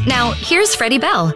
Now, here's Freddie Bell.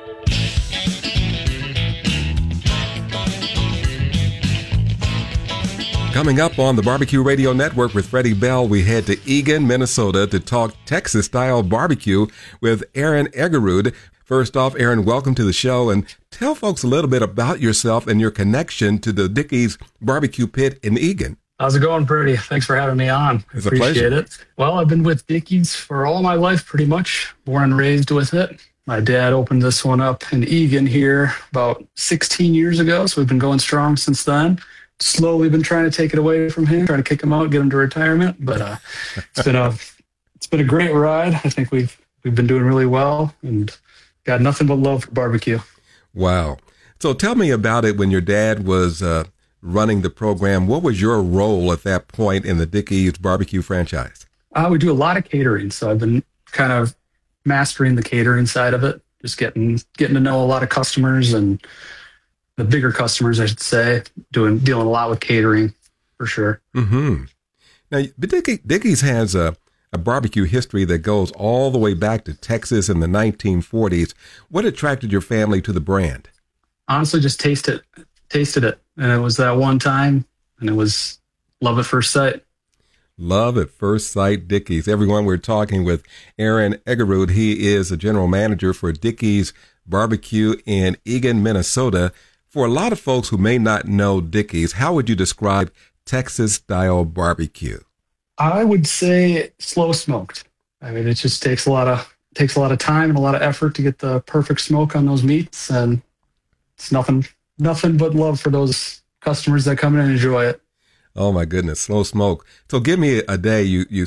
Coming up on the Barbecue Radio Network with Freddie Bell, we head to Eagan, Minnesota to talk Texas-style barbecue with Aaron Eggerud. First off, Aaron, welcome to the show, and tell folks a little bit about yourself and your connection to the Dickey's Barbecue Pit in Eagan. How's it going, Brady? Thanks for having me on. It's a Appreciate pleasure. it. Well, I've been with Dickey's for all my life, pretty much. Born and raised with it. My dad opened this one up in Eagan here about 16 years ago, so we've been going strong since then. Slowly been trying to take it away from him, trying to kick him out, get him to retirement. But it's been a great ride. I think we've been doing really well and got nothing but love for barbecue. Wow. So tell me about it when your dad was running the program. What was your role at that point in the Dickey's barbecue franchise? We do a lot of catering, so I've been kind of mastering the catering side of it, just getting to know a lot of customers and the bigger customers, I should say, dealing a lot with catering for sure. Mm-hmm. Now, Dickey's has a barbecue history that goes all the way back to Texas in the 1940s. What attracted your family to the brand? Honestly, just tasted it. And it was that one time, and it was love at first sight. Love at first sight, Dickey's. Everyone, we're talking with Aaron Eggerud. He is a general manager for Dickey's Barbecue in Eagan, Minnesota. For a lot of folks who may not know Dickey's, how would you describe Texas-style barbecue? I would say slow smoked. I mean, it just takes a lot of time and a lot of effort to get the perfect smoke on those meats, and it's nothing but love for those customers that come in and enjoy it. Oh my goodness, slow smoke. So give me a day.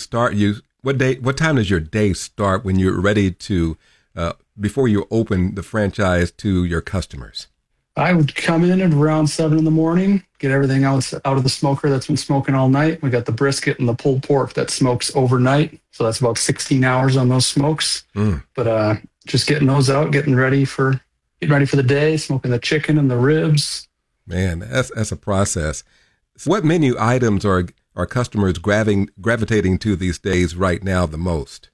What time does your day start when you're ready to before you open the franchise to your customers? I would come in at around 7 in the morning, get everything out of the smoker that's been smoking all night. We got the brisket and the pulled pork that smokes overnight. So that's about 16 hours on those smokes. But just getting those out, getting ready for the day, smoking the chicken and the ribs. Man, that's a process. So what menu items are customers gravitating to these days right now the most?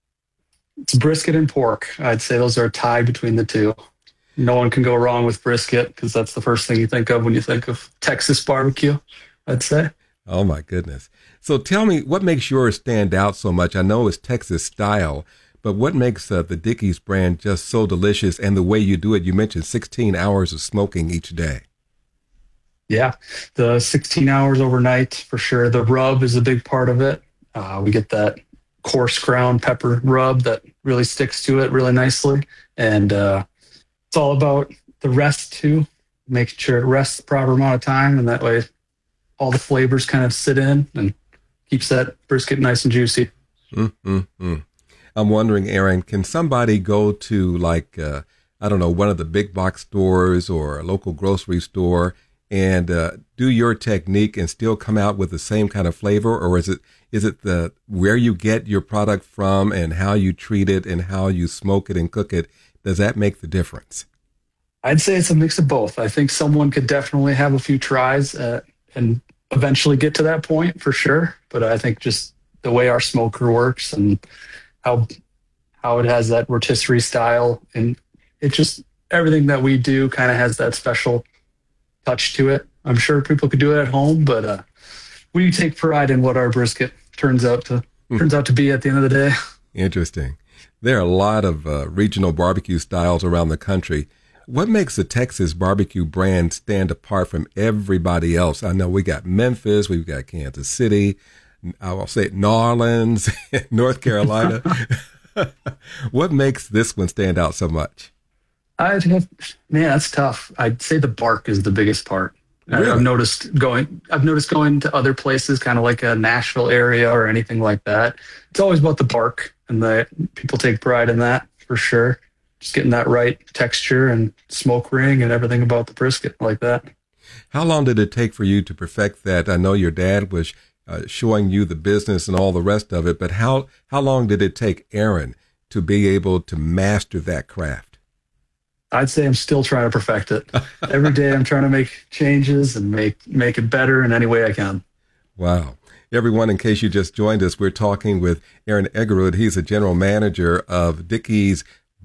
It's brisket and pork. I'd say those are tied between the two. No one can go wrong with brisket because that's the first thing you think of when you think of Texas barbecue, I'd say. Oh, my goodness. So tell me, what makes yours stand out so much? I know it's Texas style, but what makes the Dickey's brand just so delicious and the way you do it? You mentioned 16 hours of smoking each day. Yeah, the 16 hours overnight for sure. The rub is a big part of it. We get that coarse ground pepper rub that really sticks to it really nicely. And it's all about the rest too, making sure it rests the proper amount of time, and that way all the flavors kind of sit in and keeps that brisket nice and juicy. I'm wondering, Aaron, can somebody go to one of the big box stores or a local grocery store and do your technique and still come out with the same kind of flavor? Or is it the where you get your product from and how you treat it and how you smoke it and cook it? Does that make the difference? I'd say it's a mix of both. I think someone could definitely have a few tries and eventually get to that point for sure. But I think just the way our smoker works and how it has that rotisserie style, and it just everything that we do kind of has that special touch to it. I'm sure people could do it at home, but we take pride in what our brisket turns out to be at the end of the day. Interesting. There are a lot of regional barbecue styles around the country. What makes the Texas barbecue brand stand apart from everybody else? I know we got Memphis, we've got Kansas City, I'll say New Orleans, North Carolina. What makes this one stand out so much? That's tough. I'd say the bark is the biggest part. Really? I've noticed going to other places, kind of like a Nashville area or anything like that. It's always about the bark, and the people take pride in that for sure. Just getting that right texture and smoke ring and everything about the brisket like that. How long did it take for you to perfect that? I know your dad was showing you the business and all the rest of it, but how long did it take Aaron to be able to master that craft? I'd say I'm still trying to perfect it. Every day I'm trying to make changes and make it better in any way I can. Wow. Everyone, in case you just joined us, we're talking with Aaron Eggerud. He's a general manager of Dickey's